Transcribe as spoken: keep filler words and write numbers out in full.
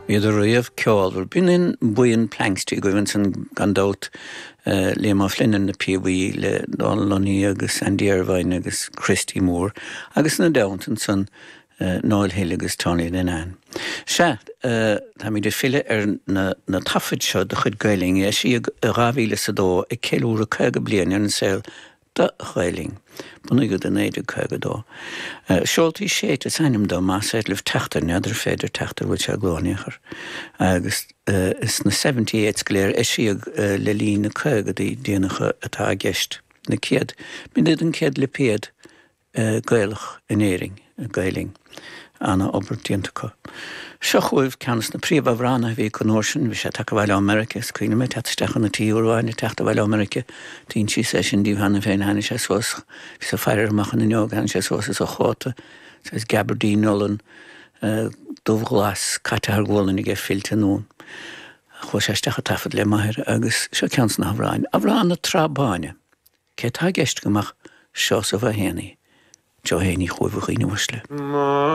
Iad a riamh ceáil bin in buin plankstí go bhain san gandát le má flinan na P W I le Donloní agus Andy Irvine agus Christy Moore agus na Downton san Noel Hill agus Tony Lennon. Se, tá mi de fille ar na, na tafid seo de chud gailing é si a ráhíle sa dó i ceúr a cega blian ar an saoil da gailing. Buna go den éidir cega dó. Seoltaí séit a sanim dó más éid leh teachtar neadar féidir teachtar bhil se glóniachar. Agus is na seventy-eight gléir é si le lí na cega dí déanacha atá gist. Na ciad, min iad an ciad le péad gailach in éring, gailing. Anna Obertientaka. Sechuibh canas na príomh bhrána bhí conórsin, bhí sé take bhile America, scuoine me teachtacha na tíúháin, teachta bhile America, tín sí sé sin díomh hana féin hana sé sós, bhí sa feirir machchan na neog hana sé sós is a chóta, sés Gabardine Nolan, dómh glas, cata ar ghólan i gé filte nún. Chó sé stecha tafad le maithir agus se canas na bhráin. A bhrán na trábáine, cé tá gist gomach seo sa bh héanaí, Joe Haney chuibh a chuoine